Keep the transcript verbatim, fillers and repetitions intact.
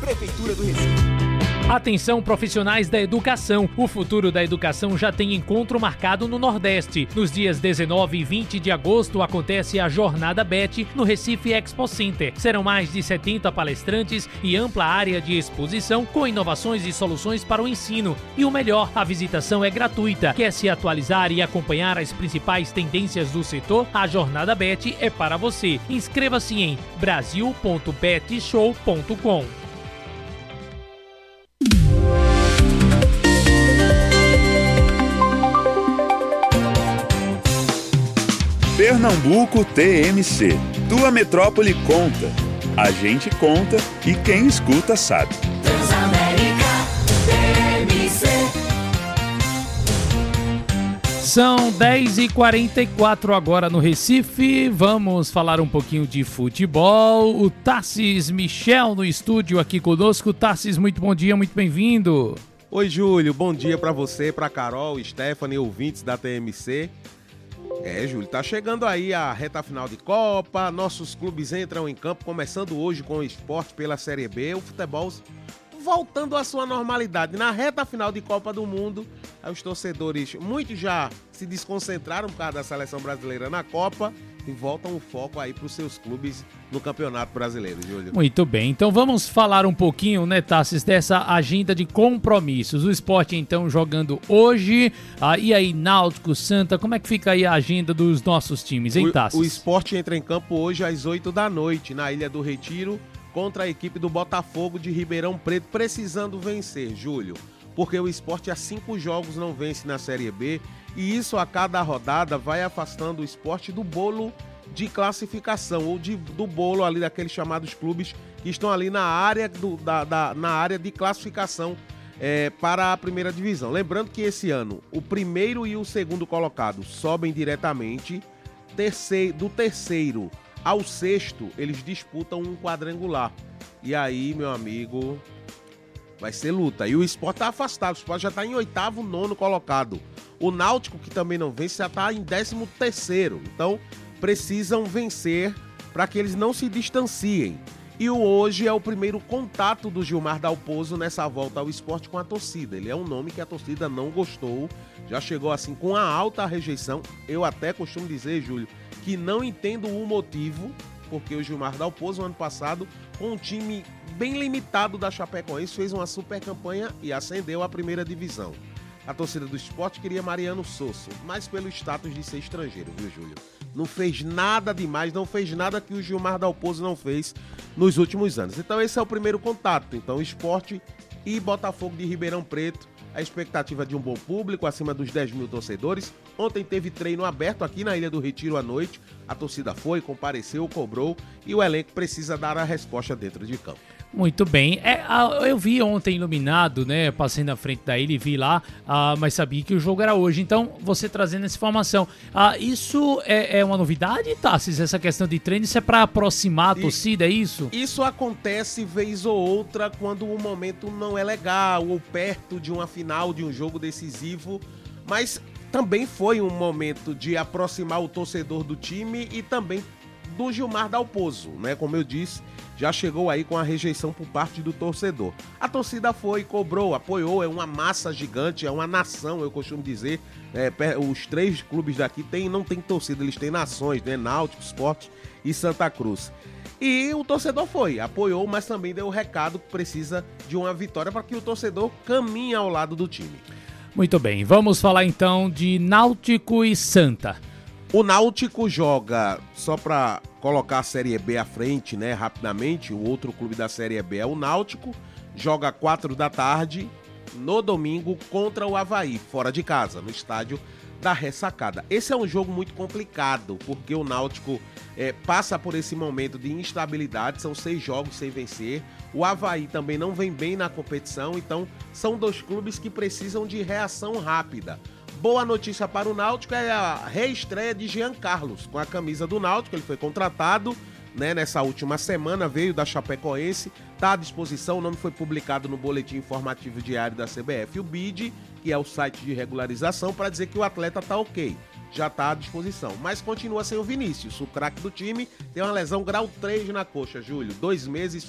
Prefeitura do Recife. Atenção, profissionais da educação. O futuro da educação já tem encontro marcado no Nordeste. Nos dias dezenove e vinte de agosto acontece a Jornada B E T no Recife Expo Center. Serão mais de setenta palestrantes e ampla área de exposição com inovações e soluções para o ensino. E o melhor, a visitação é gratuita. Quer se atualizar e acompanhar as principais tendências do setor? A Jornada B E T é para você. Inscreva-se em brasil ponto betshow ponto com. Pernambuco T M C. Tua metrópole conta. A gente conta e quem escuta sabe. Transamérica T M C. São dez e quarenta e quatro agora no Recife. Vamos falar um pouquinho de futebol. O Tarcis Michel no estúdio aqui conosco. Tarcis, muito bom dia, muito bem-vindo. Oi, Júlio. Bom dia pra você, pra Carol, Stephanie, ouvintes da T M C. É, Júlio, tá chegando aí a reta final de Copa, nossos clubes entram em campo, começando hoje com o Sport pela Série B, o futebol voltando à sua normalidade. Na reta final de Copa do Mundo, os torcedores, muitos já se desconcentraram por causa da seleção brasileira na Copa e voltam o foco aí para os seus clubes no Campeonato Brasileiro, Júlio. Muito bem, então vamos falar um pouquinho, né, Tassis, dessa agenda de compromissos. O Sport, então, jogando hoje, ah, e aí Náutico, Santa, como é que fica aí a agenda dos nossos times, hein, Tassis? O, o Sport entra em campo hoje às oito da noite, na Ilha do Retiro, contra a equipe do Botafogo de Ribeirão Preto, precisando vencer, Júlio, porque o Sport há cinco jogos não vence na Série B, e isso a cada rodada vai afastando o Sport do bolo de classificação, ou de, do bolo ali daqueles chamados clubes que estão ali na área, do, da, da, na área de classificação é, para a primeira divisão. Lembrando que esse ano o primeiro e o segundo colocado sobem diretamente, terceiro, do terceiro ao sexto eles disputam um quadrangular. E aí, meu amigo, vai ser luta. E o Sport tá afastado, o Sport já tá em oitavo, nono colocado. O Náutico, que também não vence, já tá em décimo terceiro. Então, precisam vencer para que eles não se distanciem. E o hoje é o primeiro contato do Gilmar Dalpozo nessa volta ao Sport com a torcida. Ele é um nome que a torcida não gostou, já chegou assim com a alta rejeição. Eu até costumo dizer, Júlio, que não entendo o motivo, porque o Gilmar Dalpozo, ano passado, com um time bem limitado da Chapecoense, fez uma super campanha e ascendeu à primeira divisão. A torcida do Sport queria Mariano Sosso, mas pelo status de ser estrangeiro, viu, Júlio? Não fez nada demais, não fez nada que o Gilmar Dalpozo não fez nos últimos anos. Então esse é o primeiro contato. Então Sport e Botafogo de Ribeirão Preto, a expectativa de um bom público, acima dos dez mil torcedores. Ontem teve treino aberto aqui na Ilha do Retiro à noite. A torcida foi, compareceu, cobrou e o elenco precisa dar a resposta dentro de campo. Muito bem. É, eu vi ontem iluminado, né? Passei na frente da ilha e vi lá, ah, mas sabia que o jogo era hoje. Então, você trazendo essa informação. Ah, isso é, é uma novidade, Tassis? Essa questão de treino, isso é para aproximar a torcida, é isso? Isso acontece vez ou outra quando o momento não é legal ou perto de uma final, de um jogo decisivo. Mas também foi um momento de aproximar o torcedor do time e também do Gilmar Dalpozo, né? Como eu disse, já chegou aí com a rejeição por parte do torcedor. A torcida foi, cobrou, apoiou, é uma massa gigante, é uma nação, eu costumo dizer. É, os três clubes daqui tem, não tem torcida, eles têm nações, né? Náutico, Sport e Santa Cruz. E o torcedor foi, apoiou, mas também deu o recado que precisa de uma vitória para que o torcedor caminhe ao lado do time. Muito bem, vamos falar então de Náutico e Santa. O Náutico joga, só para colocar a Série B à frente, né, rapidamente, o outro clube da Série B é o Náutico, joga quatro da tarde no domingo contra o Avaí, fora de casa, no estádio da Ressacada. Esse é um jogo muito complicado, porque o Náutico é, passa por esse momento de instabilidade, são seis jogos sem vencer, o Avaí também não vem bem na competição, então são dois clubes que precisam de reação rápida. Boa notícia para o Náutico é a reestreia de Jean Carlos com a camisa do Náutico. Ele foi contratado, né, nessa última semana, veio da Chapecoense, está à disposição, o nome foi publicado no Boletim Informativo Diário da C B F, o B I D, que é o site de regularização, para dizer que o atleta está ok, já está à disposição. Mas continua sem o Vinícius, o craque do time, tem uma lesão grau três na coxa, Júlio, dois meses